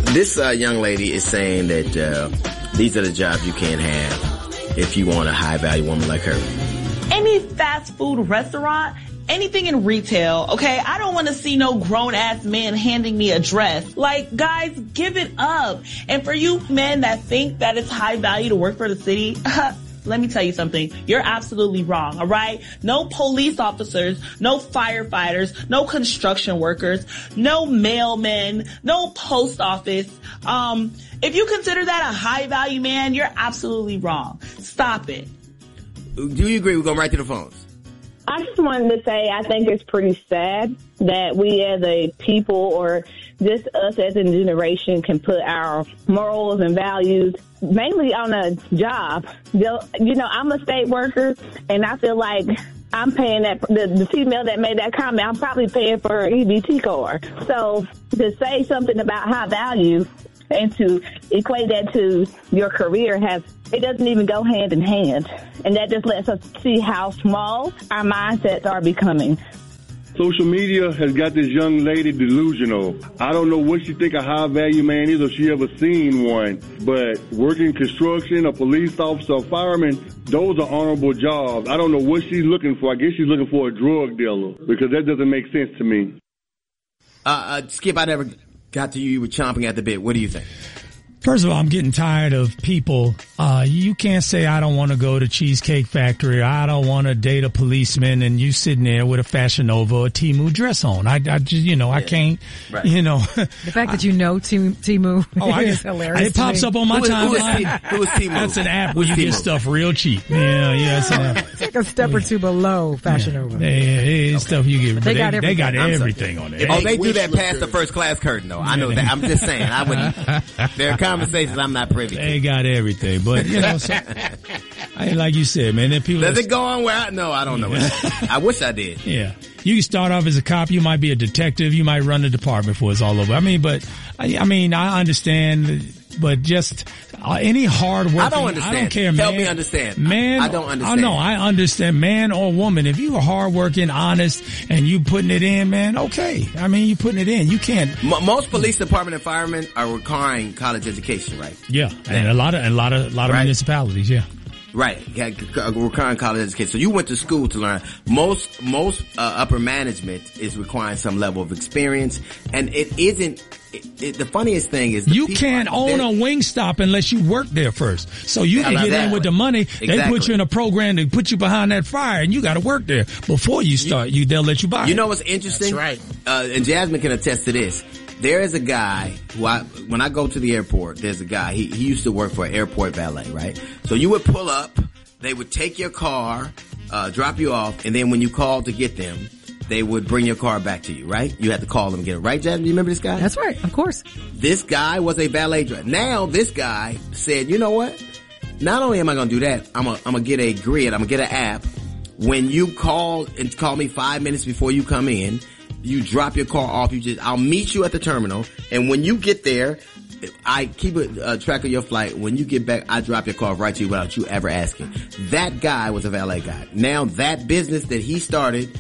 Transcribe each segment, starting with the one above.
This young lady is saying that these are the jobs you can't have if you want a high-value woman like her. Any fast food restaurant, anything in retail, okay? I don't want to see no grown-ass man handing me a dress. Like, guys, give it up. And for you men that think that it's high value to work for the city, let me tell you something. You're absolutely wrong, all right? No police officers, no firefighters, no construction workers, no mailmen, no post office. If you consider that a high value man, you're absolutely wrong. Stop it. Do you agree? We're going right to the phones. I just wanted to say I think it's pretty sad that we as a people or just us as a generation can put our morals and values mainly on a job. You know, I'm a state worker, and I feel like I'm paying that the female that made that comment, I'm probably paying for her EBT card. So to say something about high value and to equate that to your career it doesn't even go hand in hand. And that just lets us see how small our mindsets are becoming. Social media has got this young lady delusional. I don't know what she think a high-value man is or she ever seen one, but working construction, a police officer, a fireman, those are honorable jobs. I don't know what she's looking for. I guess she's looking for a drug dealer because that doesn't make sense to me. Skip, I never got to you. You were chomping at the bit. What do you think? First of all, I'm getting tired of people. You can't say I don't want to go to Cheesecake Factory. Or I don't want to date a policeman, and you sitting there with a Fashion Nova or Temu dress on. I just, I can't. Right. The fact that Temu is hilarious. It pops up on my timeline. Who is Temu? That's an app where you get stuff real cheap. Yeah, it's like a step or two below Fashion Nova. Yeah, stuff you get. They got everything on it. Oh, they do that past the first class curtain, though. I know that. I'm just saying. I wouldn't. There are conversations I'm not privy to. They got everything, but like you said, man. Then people does it go on where no, I don't know. I wish I did. Yeah, you can start off as a cop. You might be a detective. You might run the department before it's all over. I understand, but just any hard work. I don't understand. I don't care, man. Help me understand. Man, I don't understand. No, I understand, man or woman. If you are hardworking, honest, and you putting it in, man, okay. You putting it in. You can't. Most police department and firemen are requiring college education, right? Yeah, and a lot of municipalities, yeah. Right, requiring college education. So you went to school to learn. Most upper management is requiring some level of experience, and it isn't. The funniest thing is you can't own a Wingstop unless you work there first. So you can get in with the money. Exactly. They put you in a program to put you behind that fire, and you got to work there before you start. They'll let you buy. You know what's interesting? That's right. And Jasmine can attest to this. There is a guy who when I go to the airport, there's a guy, he used to work for an airport valet, right? So you would pull up, they would take your car, drop you off, and then when you called to get them, they would bring your car back to you, right? You had to call them and get it, right, Jasmine? Do you remember this guy? That's right, of course. This guy was a valet driver. Now this guy said, you know what? Not only am I going to do that, I'm going to get a grid, I'm going to get an app. When you call me 5 minutes before you come in, you drop your car off. I'll meet you at the terminal, and when you get there, I keep a track of your flight. When you get back, I drop your car right to you without you ever asking. That guy was a valet guy. Now that business that he started,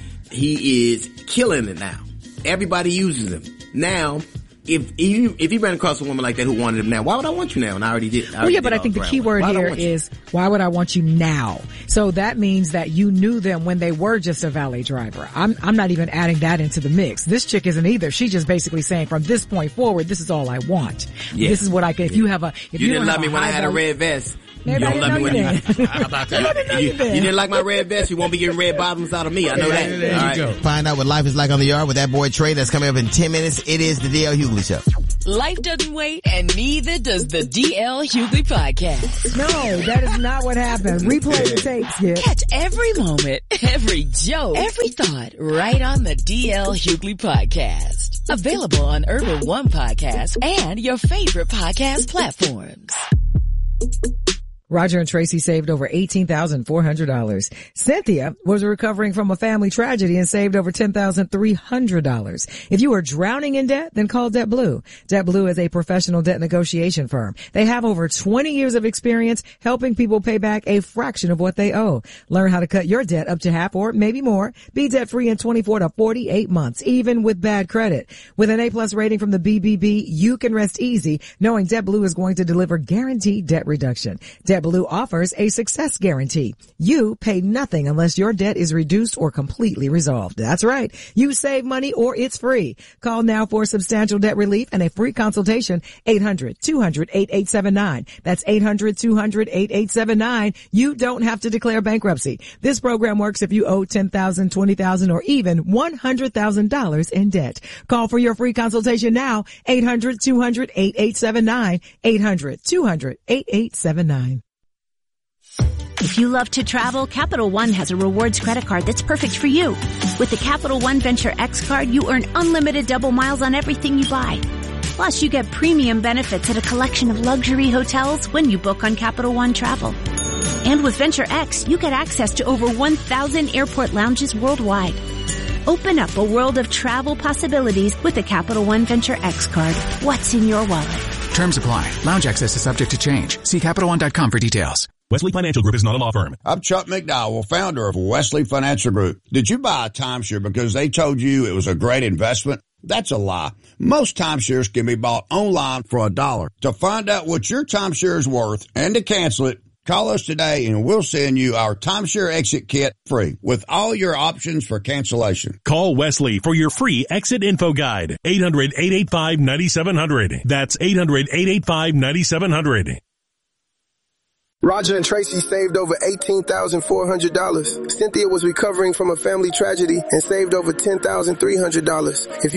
he is killing it now. Everybody uses him. Now, if he ran across a woman like that who wanted him now, why would I want you now? And I already did. But I think the key word here is, why would I want you now? So that means that you knew them when they were just a valet driver. I'm not even adding that into the mix. This chick isn't either. She's just basically saying, from this point forward, this is all I want. Yeah. This is what I can. If you didn't love me when I had a red vest. Maybe you don't love me when How about that? You didn't like my red vest, you won't be getting red bottoms out of me. I know that. There you go. Find out what life is like on the yard with that boy Trey. That's coming up in 10 minutes. It is the DL Hughley Show. Life doesn't wait, and neither does the DL Hughley Podcast. No, that is not what happened. Replay the tapes, yeah. Catch every moment, every joke, every thought right on the DL Hughley Podcast. Available on Urban One Podcast and your favorite podcast platforms. Roger and Tracy saved over $18,400. Cynthia was recovering from a family tragedy and saved over $10,300. If you are drowning in debt, then call DebtBlue. DebtBlue is a professional debt negotiation firm. They have over 20 years of experience helping people pay back a fraction of what they owe. Learn how to cut your debt up to half or maybe more. Be debt-free in 24 to 48 months, even with bad credit. With an A+ rating from the BBB, you can rest easy knowing DebtBlue is going to deliver guaranteed debt reduction. DebtBlue offers a success guarantee. You pay nothing unless your debt is reduced or completely resolved. That's right. You save money or it's free. Call now for substantial debt relief and a free consultation. 800-200-8879. That's 800-200-8879. You don't have to declare bankruptcy. This program works if you owe $10,000, $20,000, or even $100,000 in debt. Call for your free consultation now. 800-200-8879. 800-200-8879. If you love to travel, Capital One has a rewards credit card that's perfect for you. With the Capital One Venture X card, you earn unlimited double miles on everything you buy. Plus, you get premium benefits at a collection of luxury hotels when you book on Capital One Travel. And with Venture X, you get access to over 1,000 airport lounges worldwide. Open up a world of travel possibilities with the Capital One Venture X card. What's in your wallet? Terms apply. Lounge access is subject to change. See CapitalOne.com for details. Wesley Financial Group is not a law firm. I'm Chuck McDowell, founder of Wesley Financial Group. Did you buy a timeshare because they told you it was a great investment? That's a lie. Most timeshares can be bought online for $1. To find out what your timeshare is worth and to cancel it, call us today and we'll send you our timeshare exit kit free with all your options for cancellation. Call Wesley for your free exit info guide. 800-885-9700. That's 800-885-9700. Roger and Tracy saved over $18,400. Cynthia was recovering from a family tragedy and saved over $10,300. If you